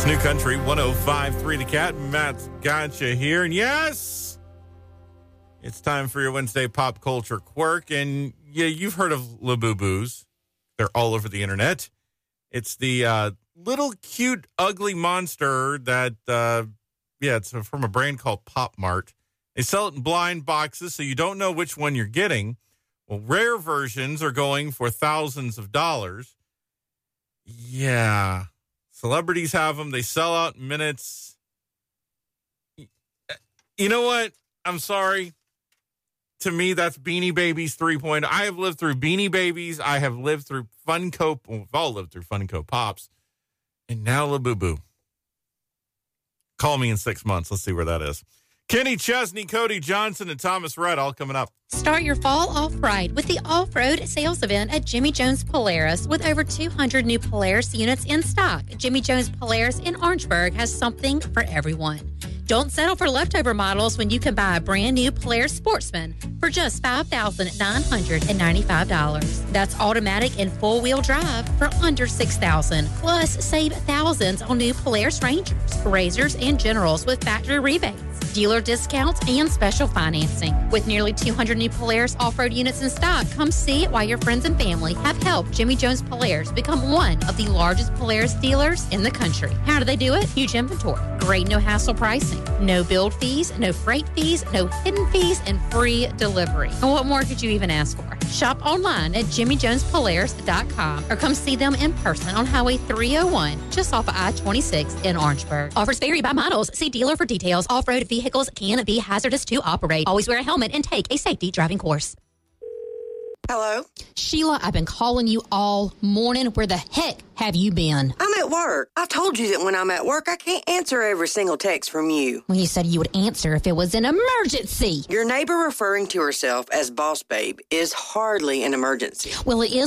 It's New Country 105.3 The Cat. Matt's gotcha here. And yes, it's time for your Wednesday pop culture quirk. And yeah, you've heard of Labubu's. They're all over the internet. It's the little cute, ugly monster that, it's from a brand called Pop Mart. They sell it in blind boxes, so you don't know which one you're getting. Well, rare versions are going for thousands of dollars. Yeah. Celebrities have them. They sell out in minutes. You know what? I'm sorry. To me, that's Beanie Babies 3.0. I have lived through Beanie Babies. I have lived through Funko. Well, we've all lived through Funko Pops. And now Labubu. Call me in 6 months. Let's see where that is. Kenny Chesney, Cody Johnson, and Thomas Rudd all coming up. Start your fall off-ride with the off-road sales event at Jimmy Jones Polaris with over 200 new Polaris units in stock. Jimmy Jones Polaris in Orangeburg has something for everyone. Don't settle for leftover models when you can buy a brand new Polaris Sportsman for just $5,995. That's automatic and four-wheel drive for under $6,000. Plus, save thousands on new Polaris Rangers, Razors, and Generals with factory rebates, dealer discounts, and special financing. With nearly 200 new Polaris off-road units in stock, come see it while your friends and family have helped Jimmy Jones Polaris become one of the largest Polaris dealers in the country. How do they do it? Huge inventory, great no-hassle pricing, no build fees, no freight fees, no hidden fees, and free delivery. And what more could you even ask for? Shop online at JimmyJonesPolaris.com or come see them in person on Highway 301, just off of I-26 in Orangeburg. Offers vary by models. See dealer for details. Off-road vehicles can be hazardous to operate. Always wear a helmet and take a safety driving course. Hello? Sheila, I've been calling you all morning. Where the heck have you been? I'm at work. I told you that when I'm at work, I can't answer every single text from you. Well, you said you would answer if it was an emergency. Your neighbor referring to herself as Boss Babe is hardly an emergency. Well, it is